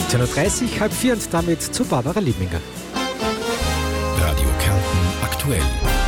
17.30 halb 4 und damit zu Barbara Liebminger. Radio Kärnten aktuell.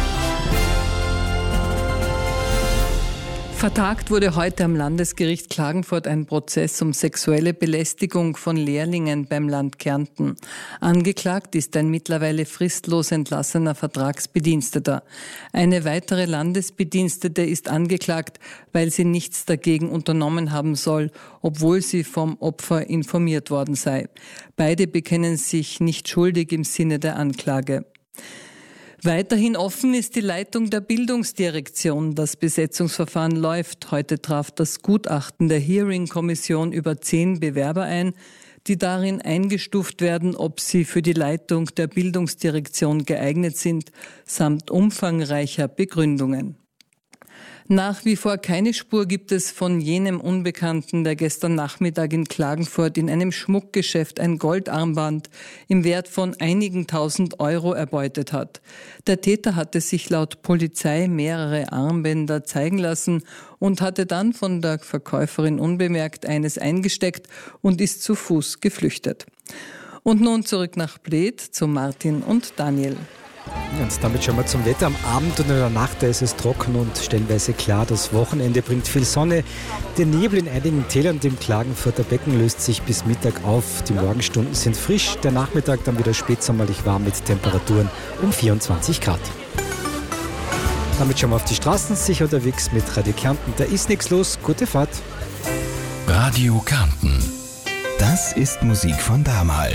Vertagt wurde heute am Landesgericht Klagenfurt ein Prozess um sexuelle Belästigung von Lehrlingen beim Land Kärnten. Angeklagt ist ein mittlerweile fristlos entlassener Vertragsbediensteter. Eine weitere Landesbedienstete ist angeklagt, weil sie nichts dagegen unternommen haben soll, obwohl sie vom Opfer informiert worden sei. Beide bekennen sich nicht schuldig im Sinne der Anklage. Weiterhin offen ist die Leitung der Bildungsdirektion. Das Besetzungsverfahren läuft. Heute traf das Gutachten der Hearing-Kommission über 10 Bewerber ein, die darin eingestuft werden, ob sie für die Leitung der Bildungsdirektion geeignet sind, samt umfangreicher Begründungen. Nach wie vor keine Spur gibt es von jenem Unbekannten, der gestern Nachmittag in Klagenfurt in einem Schmuckgeschäft ein Goldarmband im Wert von einigen tausend Euro erbeutet hat. Der Täter hatte sich laut Polizei mehrere Armbänder zeigen lassen und hatte dann von der Verkäuferin unbemerkt eines eingesteckt und ist zu Fuß geflüchtet. Und nun zurück nach Bled zu Martin und Daniel. Und damit schauen wir zum Wetter. Am Abend und in der Nacht, da ist es trocken und stellenweise klar. Das Wochenende bringt viel Sonne. Der Nebel in einigen Tälern und im Klagenfurter Becken löst sich bis Mittag auf. Die Morgenstunden sind frisch, der Nachmittag dann wieder spätsommerlich warm mit Temperaturen um 24 Grad. Damit schauen wir auf die Straßen, sicher unterwegs mit Radio Kärnten. Da ist nichts los, gute Fahrt. Radio Kärnten. Das ist Musik von damals.